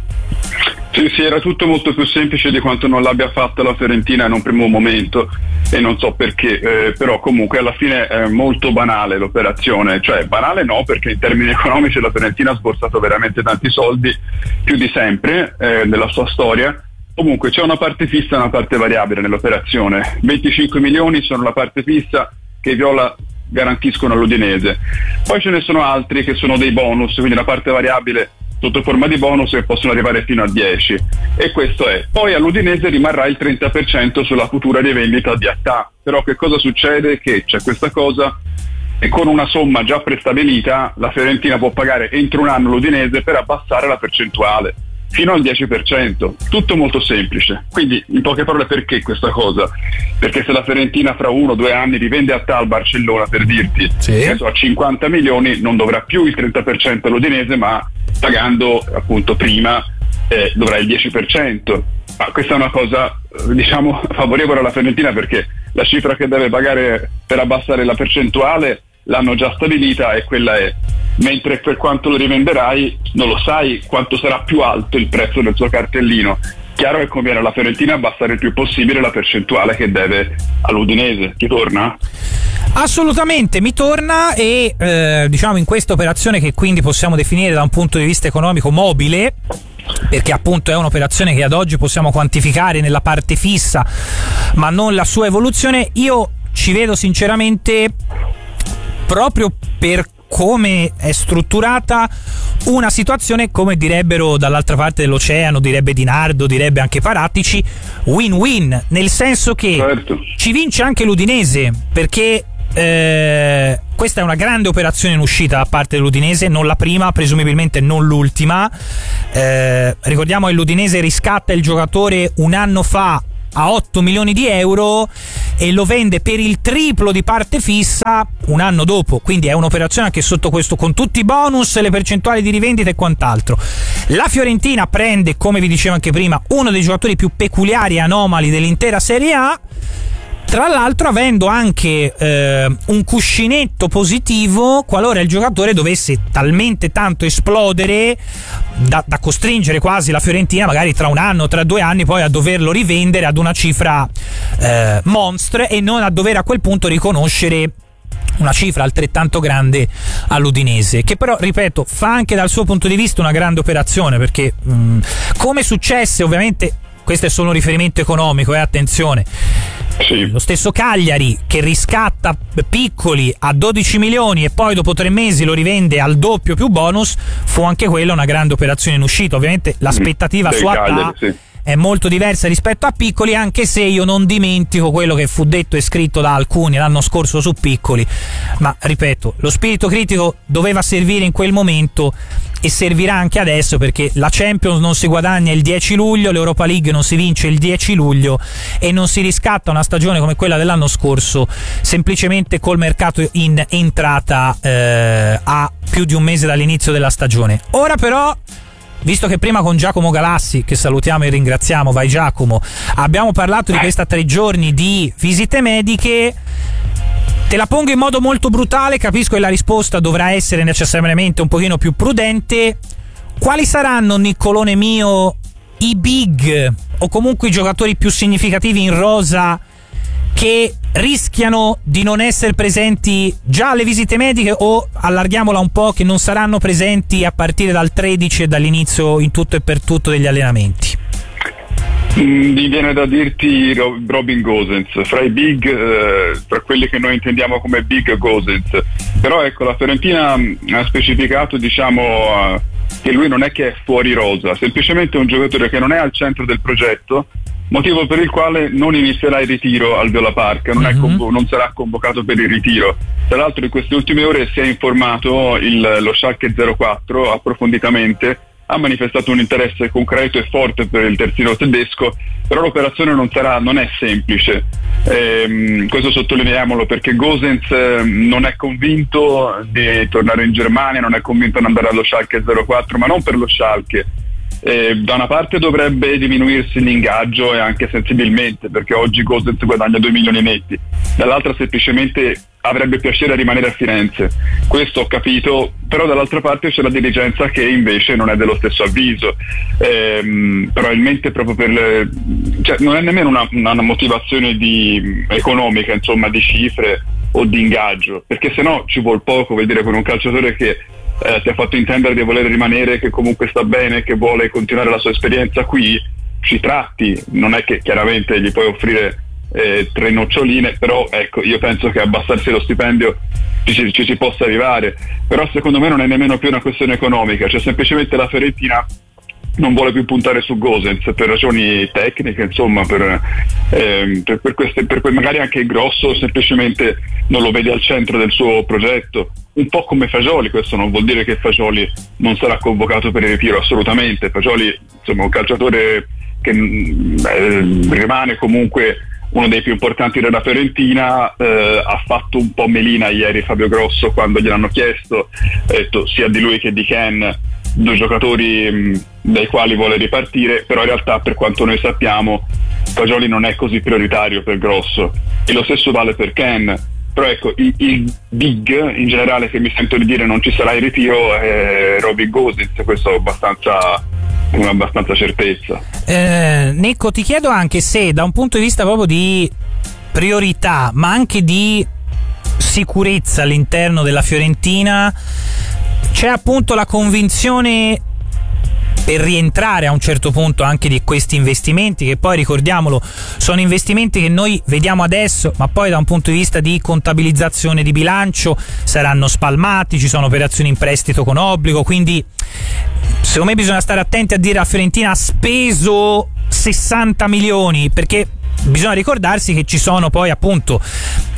Sì, sì, era tutto molto più semplice di quanto non l'abbia fatta la Fiorentina in un primo momento, e non so perché, eh, però comunque alla fine è molto banale l'operazione, cioè banale no, perché in termini economici la Fiorentina ha sborsato veramente tanti soldi, più di sempre eh, nella sua storia. Comunque c'è una parte fissa e una parte variabile nell'operazione. venticinque milioni sono la parte fissa che i Viola garantiscono all'Udinese, poi ce ne sono altri che sono dei bonus, quindi la parte variabile sotto forma di bonus che possono arrivare fino a dieci, e questo è. Poi all'Udinese rimarrà il trenta per cento sulla futura rivendita di Attà, però che cosa succede? Che c'è questa cosa, e con una somma già prestabilita la Fiorentina può pagare entro un anno l'Udinese per abbassare la percentuale fino al dieci per cento, tutto molto semplice. Quindi in poche parole, perché questa cosa? Perché se la Fiorentina fra uno o due anni rivende Attà al Barcellona, per dirti, sì. adesso a cinquanta milioni, non dovrà più il trenta per cento all'Udinese, ma pagando appunto prima eh, dovrà il dieci per cento. Ma questa è una cosa diciamo favorevole alla Fiorentina, perché la cifra che deve pagare per abbassare la percentuale l'hanno già stabilita e quella è, mentre per quanto lo rivenderai non lo sai quanto sarà più alto il prezzo del suo cartellino. Chiaro che conviene alla Fiorentina abbassare il più possibile la percentuale che deve all'Udinese. Ti torna? Assolutamente mi torna, e eh, diciamo in questa operazione, che quindi possiamo definire da un punto di vista economico mobile, perché appunto è un'operazione che ad oggi possiamo quantificare nella parte fissa ma non la sua evoluzione, io ci vedo sinceramente, proprio per come è strutturata, una situazione, come direbbero dall'altra parte dell'oceano, direbbe Di Nardo, direbbe anche Parattici, win-win, nel senso che certo. ci vince anche l'Udinese, perché eh, questa è una grande operazione in uscita da parte dell'Udinese, non la prima, presumibilmente non l'ultima. Eh, ricordiamo che l'Udinese riscatta il giocatore un anno fa a otto milioni di euro, e lo vende per il triplo di parte fissa un anno dopo, quindi è un'operazione anche sotto questo, con tutti i bonus, le percentuali di rivendita e quant'altro. La Fiorentina prende, come vi dicevo anche prima, uno dei giocatori più peculiari e anomali dell'intera Serie A, tra l'altro avendo anche eh, un cuscinetto positivo qualora il giocatore dovesse talmente tanto esplodere da, da costringere quasi la Fiorentina magari tra un anno, tra due anni poi a doverlo rivendere ad una cifra eh, monstre e non a dover a quel punto riconoscere una cifra altrettanto grande all'Udinese, che però, ripeto, fa anche dal suo punto di vista una grande operazione, perché mh, come successe, ovviamente questo è solo un riferimento economico, eh, attenzione, sì. Lo stesso Cagliari che riscatta Piccoli a dodici milioni e poi dopo tre mesi lo rivende al doppio più bonus, fu anche quella una grande operazione in uscita. Ovviamente l'aspettativa mm, su Attà sì. è molto diversa rispetto a Piccoli, anche se io non dimentico quello che fu detto e scritto da alcuni l'anno scorso su Piccoli, ma ripeto, lo spirito critico doveva servire in quel momento e servirà anche adesso, perché la Champions non si guadagna il dieci luglio, l'Europa League non si vince il dieci luglio e non si riscatta una stagione come quella dell'anno scorso semplicemente col mercato in entrata eh, a più di un mese dall'inizio della stagione. Ora però, visto che prima con Giacomo Galassi, che salutiamo e ringraziamo, vai Giacomo, abbiamo parlato di questa tre giorni di visite mediche, te la pongo in modo molto brutale, capisco che la risposta dovrà essere necessariamente un pochino più prudente. Quali saranno, Niccolone mio, i big o comunque i giocatori più significativi in rosa che rischiano di non essere presenti già alle visite mediche, o allarghiamola un po', che non saranno presenti a partire dal tredici e dall'inizio in tutto e per tutto degli allenamenti? Mi viene da dirti Robin Gosens, fra i big, eh, fra quelli che noi intendiamo come big Gosens, però ecco, la Fiorentina ha specificato, diciamo, uh, che lui non è che è fuori rosa, semplicemente un giocatore che non è al centro del progetto, motivo per il quale non inizierà il ritiro al Viola Park, non, è convo- non sarà convocato per il ritiro. Tra l'altro in queste ultime ore si è informato il, lo Schalke zero quattro approfonditamente, ha manifestato un interesse concreto e forte per il terzino tedesco, però l'operazione non sarà, non è semplice. Ehm, questo sottolineiamolo, perché Gosens eh, non è convinto di tornare in Germania, non è convinto di andare allo Schalke zero quattro, ma non per lo Schalke. Eh, da una parte dovrebbe diminuirsi l'ingaggio, e anche sensibilmente, perché oggi Gosens guadagna due milioni netti, dall'altra semplicemente avrebbe piacere a rimanere a Firenze, questo ho capito, però dall'altra parte c'è la dirigenza che invece non è dello stesso avviso, ehm, probabilmente proprio per le, cioè non è nemmeno una, una motivazione di, economica, insomma, di cifre o di ingaggio, perché se no ci vuol poco, vuol dire, con un calciatore che eh, ti ha fatto intendere di voler rimanere, che comunque sta bene, che vuole continuare la sua esperienza qui, ci tratti, non è che chiaramente gli puoi offrire Eh, tre noccioline, però ecco, io penso che abbassarsi lo stipendio ci, ci si possa arrivare, però secondo me non è nemmeno più una questione economica, cioè semplicemente la Fiorentina non vuole più puntare su Gosens per ragioni tecniche, insomma, per, ehm, per, per queste, per magari anche il grosso semplicemente non lo vede al centro del suo progetto, un po' come Fagioli. Questo non vuol dire che Fagioli non sarà convocato per il ritiro, assolutamente. Fagioli, insomma, un calciatore che eh, rimane comunque uno dei più importanti della Fiorentina, eh, ha fatto un po' melina ieri Fabio Grosso quando gliel'hanno chiesto, ha detto sia di lui che di Ken, due giocatori mh, dai quali vuole ripartire, però in realtà, per quanto noi sappiamo, Fagioli non è così prioritario per Grosso, e lo stesso vale per Ken. Però ecco, il, il big in generale che mi sento di dire non ci sarà il ritiro è Robin Gosens, questo è abbastanza con abbastanza certezza. Eh, Nicco, ti chiedo anche se da un punto di vista proprio di priorità, ma anche di sicurezza all'interno della Fiorentina, c'è appunto la convinzione per rientrare a un certo punto anche di questi investimenti, che poi, ricordiamolo, sono investimenti che noi vediamo adesso, ma poi da un punto di vista di contabilizzazione di bilancio saranno spalmati, ci sono operazioni in prestito con obbligo, quindi secondo me bisogna stare attenti a dire la Fiorentina ha speso sessanta milioni, perché bisogna ricordarsi che ci sono poi appunto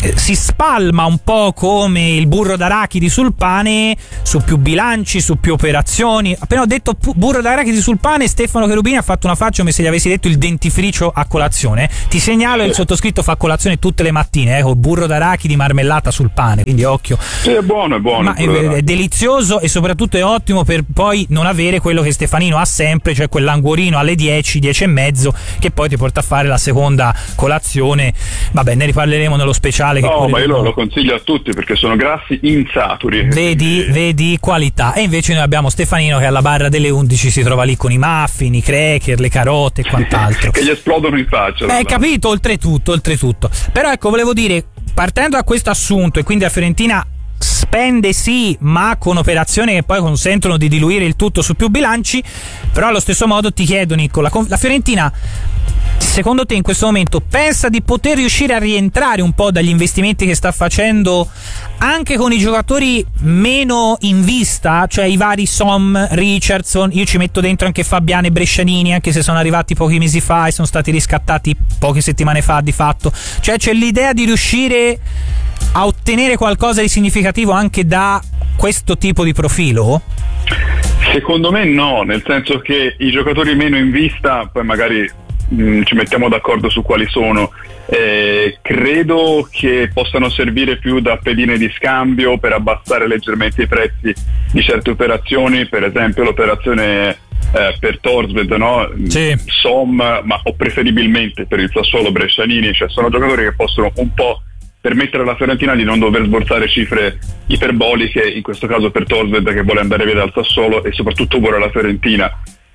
si spalma un po' come il burro d'arachidi sul pane, su più bilanci, su più operazioni. Appena ho detto pu- burro d'arachidi sul pane, Stefano Cherubini ha fatto una faccia come se gli avessi detto il dentifricio a colazione. Ti segnalo, il sottoscritto fa colazione tutte le mattine, eh, con burro d'arachidi, marmellata sul pane, quindi occhio. Sì, è buono, è buono. Ma è, è delizioso e soprattutto è ottimo per poi non avere quello che Stefanino ha sempre, cioè quell'anguorino alle dieci, dieci e mezzo, che poi ti porta a fare la seconda colazione. Vabbè, ne riparleremo nello speciale. Che no, ma io lo, lo consiglio a tutti perché sono grassi insaturi. Vedi, e... vedi qualità. E invece noi abbiamo Stefanino che alla barra delle undici si trova lì con i muffin, i cracker, le carote e quant'altro. Che gli esplodono in faccia. Hai capito, oltretutto, oltretutto. Però ecco, volevo dire, partendo da questo assunto, e quindi la Fiorentina spende sì, ma con operazioni che poi consentono di diluire il tutto su più bilanci, però allo stesso modo ti chiedo, Nico, la, la Fiorentina secondo te in questo momento pensa di poter riuscire a rientrare un po' dagli investimenti che sta facendo anche con i giocatori meno in vista, cioè i vari Som, Richardson, io ci metto dentro anche Fabiano e Brescianini, anche se sono arrivati pochi mesi fa e sono stati riscattati poche settimane fa di fatto, cioè c'è l'idea di riuscire a ottenere qualcosa di significativo anche da questo tipo di profilo? Secondo me no, nel senso che i giocatori meno in vista, poi magari mh, ci mettiamo d'accordo su quali sono, eh, credo che possano servire più da pedine di scambio per abbassare leggermente i prezzi di certe operazioni, per esempio l'operazione eh, per Torsved, no? Sì. Som, ma o preferibilmente per il Sassuolo Brescianini, cioè sono giocatori che possono un po' permettere alla Fiorentina di non dover sborsare cifre iperboliche, in questo caso per Torsved che vuole andare via dal Sassuolo e soprattutto vuole la Fiorentina.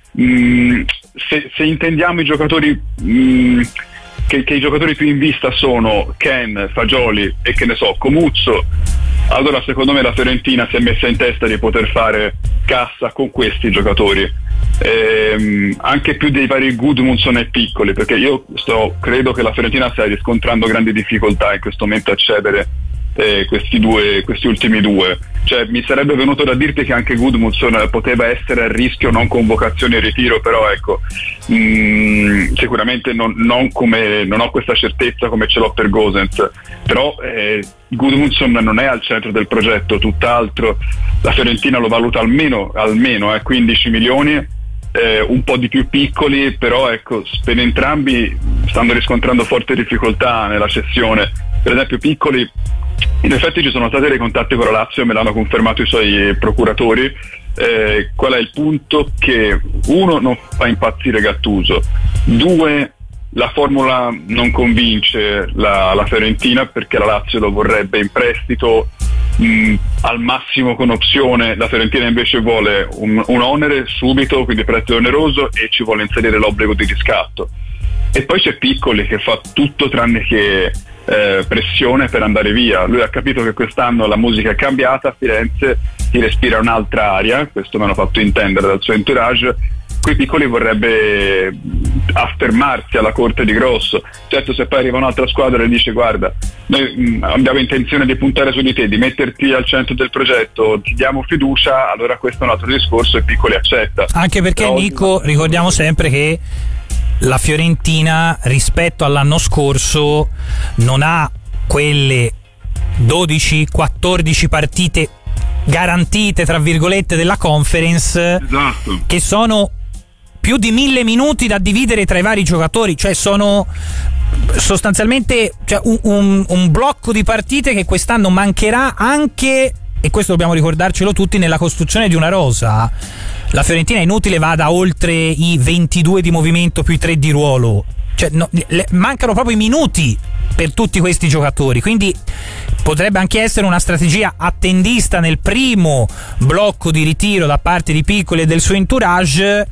Mm, se, se intendiamo i giocatori mm, che, che i giocatori più in vista sono Ken, Fagioli e che ne so, Comuzzo, allora secondo me la Fiorentina si è messa in testa di poter fare cassa con questi giocatori. Ehm, anche più dei vari Gudmundsson e Piccoli, perché io sto, credo che la Fiorentina stia riscontrando grandi difficoltà in questo momento a cedere eh, questi due, questi ultimi due, cioè mi sarebbe venuto da dirti che anche Gudmundsson poteva essere a rischio non convocazione e ritiro, però ecco mh, sicuramente non, non, come, non ho questa certezza come ce l'ho per Gosens, però eh, Gudmundsson non è al centro del progetto, tutt'altro. La Fiorentina lo valuta almeno, almeno eh, quindici milioni, eh, un po' di più piccoli, però ecco, per entrambi stanno riscontrando forti difficoltà nella cessione. Per esempio Piccoli, in effetti ci sono stati dei contatti con la Lazio, me l'hanno confermato i suoi procuratori. Eh, qual è il punto? Che uno, non fa impazzire Gattuso, due, la formula non convince la, la Fiorentina perché la Lazio lo vorrebbe in prestito mh, al massimo con opzione, la Fiorentina invece vuole un, un onere subito, quindi prezzo oneroso, e ci vuole inserire l'obbligo di riscatto. E poi c'è Piccoli che fa tutto tranne che eh, pressione per andare via. Lui ha capito che quest'anno la musica è cambiata, a Firenze si respira un'altra aria, questo me l'hanno fatto intendere dal suo entourage. Qui Piccoli vorrebbe affermarsi alla corte di Grosso. Certo, se poi arriva un'altra squadra e dice guarda, noi mh, abbiamo intenzione di puntare su di te, di metterti al centro del progetto, ti diamo fiducia, allora questo è un altro discorso e Piccoli accetta. Anche perché Però, Nico, ricordiamo sempre che la Fiorentina rispetto all'anno scorso non ha quelle dodici quattordici partite garantite tra virgolette della Conference, esatto, che sono più di mille minuti da dividere tra i vari giocatori, cioè sono sostanzialmente cioè un, un, un blocco di partite che quest'anno mancherà anche, e questo dobbiamo ricordarcelo tutti, nella costruzione di una rosa. La Fiorentina è inutile vada oltre i ventidue di movimento più i tre di ruolo, cioè no, le, mancano proprio i minuti per tutti questi giocatori, quindi potrebbe anche essere una strategia attendista nel primo blocco di ritiro da parte di Piccoli e del suo entourage.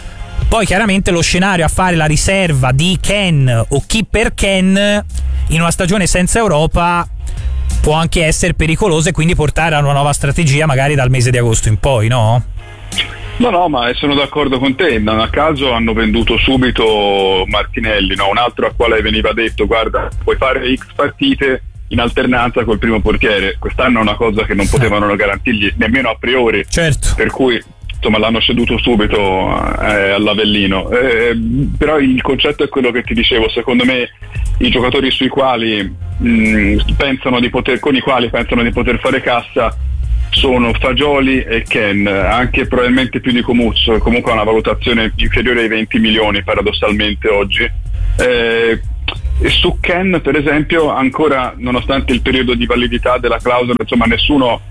Poi chiaramente lo scenario a fare la riserva di Ken o chi per Ken in una stagione senza Europa può anche essere pericoloso e quindi portare a una nuova strategia magari dal mese di agosto in poi, no? No, no, ma sono d'accordo con te. Non a caso hanno venduto subito Martinelli, no? Un altro al quale veniva detto guarda, puoi fare X partite in alternanza col primo portiere. Quest'anno è una cosa che non potevano garantirgli nemmeno a priori, certo, per cui insomma l'hanno ceduto subito eh, all'Avellino. Eh, però il concetto è quello che ti dicevo, secondo me i giocatori sui quali mh, pensano di poter, con i quali pensano di poter fare cassa sono Fagioli e Ken, anche probabilmente più di Comuzzo, che comunque ha una valutazione inferiore ai venti milioni paradossalmente oggi. Eh, e su Ken per esempio ancora, nonostante il periodo di validità della clausola, insomma nessuno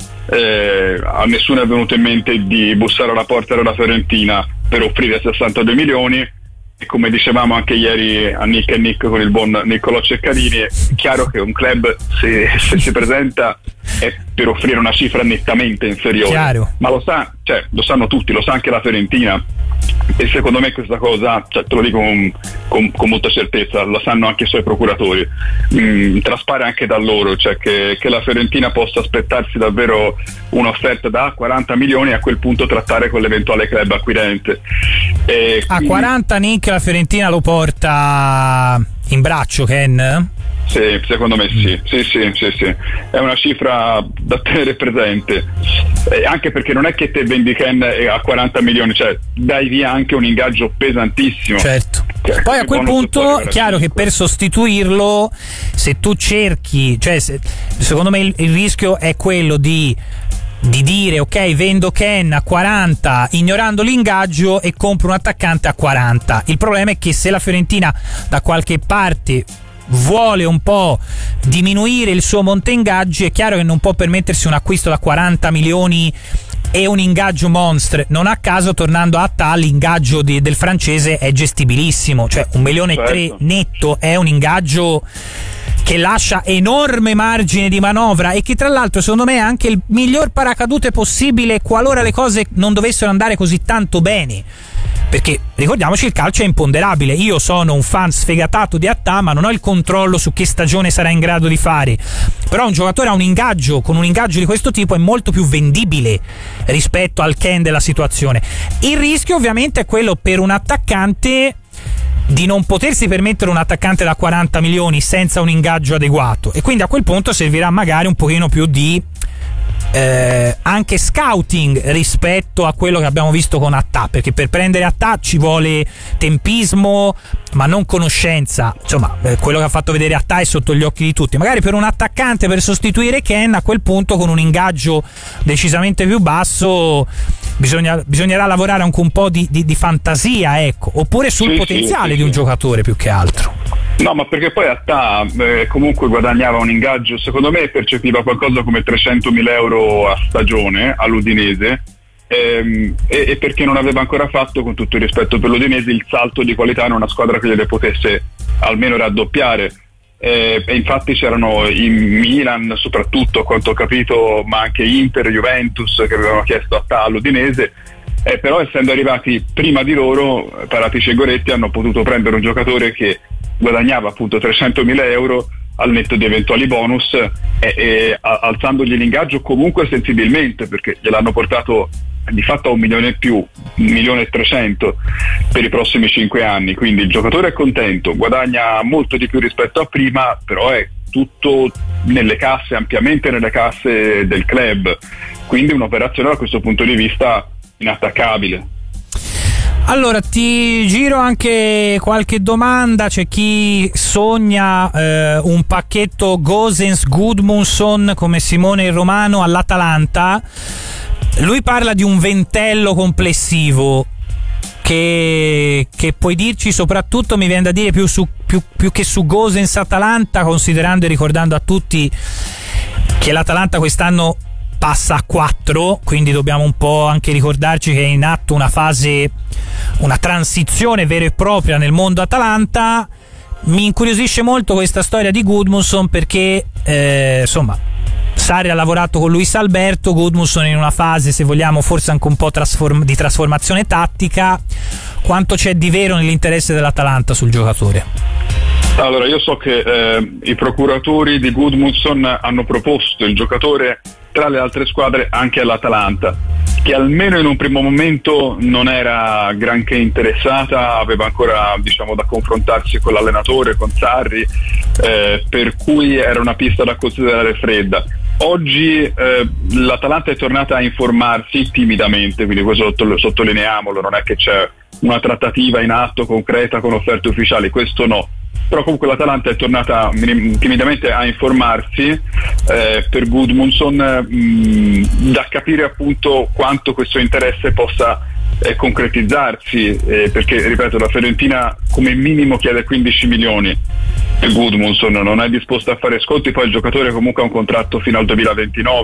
eh, a nessuno è venuto in mente di bussare alla porta della Fiorentina per offrire sessantadue milioni. E come dicevamo anche ieri a Nick e Nick con il buon Niccolò Ceccarini, è chiaro che un club se, se si presenta è per offrire una cifra nettamente inferiore. Chiaro. Ma lo sa, cioè, lo sanno tutti, lo sa anche la Fiorentina, e secondo me questa cosa, cioè, te lo dico con, con, con molta certezza, lo sanno anche i suoi procuratori, mm, traspare anche da loro, cioè che, che la Fiorentina possa aspettarsi davvero un'offerta da quaranta milioni e a quel punto trattare con l'eventuale club acquirente. E a quindi... quaranta Nick la Fiorentina lo porta in braccio, Ken? Sì, secondo me sì. Sì, sì, sì, sì. È una cifra da tenere presente, eh, anche perché non è che te vendi Ken a quaranta milioni, cioè dai via anche un ingaggio pesantissimo. Certo. Poi a quel punto è chiaro che per sostituirlo, se tu cerchi, cioè se, secondo me il, il rischio è quello di di dire ok, vendo Ken a quaranta ignorando l'ingaggio e compro un attaccante a quaranta. Il problema è che se la Fiorentina da qualche parte vuole un po' diminuire il suo monte ingaggi, è chiaro che non può permettersi un acquisto da quaranta milioni e un ingaggio monster. Non a caso, tornando a Attah, l'ingaggio di, del francese è gestibilissimo, cioè un milione e tre netto è un ingaggio che lascia enorme margine di manovra e che tra l'altro secondo me è anche il miglior paracadute possibile qualora le cose non dovessero andare così tanto bene, perché ricordiamoci il calcio è imponderabile. Io sono un fan sfegatato di Attah, ma non ho il controllo su che stagione sarà in grado di fare, però un giocatore ha un ingaggio, con un ingaggio di questo tipo è molto più vendibile rispetto al Ken della situazione. Il rischio ovviamente è quello per un attaccante di non potersi permettere un attaccante da quaranta milioni senza un ingaggio adeguato, e quindi a quel punto servirà magari un pochino più di eh, anche scouting rispetto a quello che abbiamo visto con Attah, perché per prendere Attah ci vuole tempismo ma non conoscenza. Insomma, eh, quello che ha fatto vedere Attah è sotto gli occhi di tutti. Magari per un attaccante per sostituire Ken, a quel punto con un ingaggio decisamente più basso bisogna, bisognerà lavorare anche un po' di, di, di fantasia, ecco, oppure sul sì, potenziale sì, di un sì. giocatore più che altro. No, ma perché poi Attah eh, comunque guadagnava un ingaggio, secondo me percepiva qualcosa come trecentomila euro a stagione all'Udinese, ehm, e, e perché non aveva ancora fatto, con tutto il rispetto per l'Udinese, il salto di qualità in una squadra che gliele potesse almeno raddoppiare. Eh, e infatti c'erano in Milan soprattutto, a quanto ho capito, ma anche Inter, Juventus, che avevano chiesto Attah all'Udinese. Eh, però essendo arrivati prima di loro, Paratici e Goretti hanno potuto prendere un giocatore che guadagnava appunto trecentomila euro al netto di eventuali bonus, e, e a, alzandogli l'ingaggio comunque sensibilmente, perché gliel'hanno portato di fatto a un milione e più, un milione e trecento per i prossimi cinque anni. Quindi il giocatore è contento, guadagna molto di più rispetto a prima, però è tutto nelle casse, ampiamente nelle casse del club, quindi un'operazione da questo punto di vista inattaccabile. Allora ti giro anche qualche domanda. C'è chi sogna eh, un pacchetto Gosens Gudmundsson come Simone il Romano all'Atalanta. Lui parla di un ventello complessivo che, che puoi dirci, soprattutto mi viene da dire più, su, più, più che su Gosens Atalanta, considerando e ricordando a tutti che l'Atalanta quest'anno passa a quattro, quindi dobbiamo un po' anche ricordarci che è in atto una fase, una transizione vera e propria nel mondo Atalanta. Mi incuriosisce molto questa storia di Gudmundsson perché eh, insomma Sarri ha lavorato con Luis Alberto, Gudmundsson in una fase, se vogliamo, forse anche un po' trasform- di trasformazione tattica. Quanto c'è di vero nell'interesse dell'Atalanta sul giocatore? Allora, io so che eh, i procuratori di Gudmundsson hanno proposto il giocatore tra le altre squadre anche all'Atalanta, che almeno in un primo momento non era granché interessata, aveva ancora, diciamo, da confrontarsi con l'allenatore, con Sarri, eh, per cui era una pista da considerare fredda. Oggi eh, l'Atalanta è tornata a informarsi timidamente, quindi questo sottolineiamolo, non è che c'è una trattativa in atto concreta con offerte ufficiali, questo no. però comunque l'Atalanta è tornata timidamente a informarsi. Eh, per Gudmundsson mh, da capire appunto quanto questo interesse possa eh, concretizzarsi, eh, perché ripeto, la Fiorentina come minimo chiede quindici milioni per Gudmundsson, non è disposta a fare sconti, poi il giocatore comunque ha un contratto fino al duemilaventinove.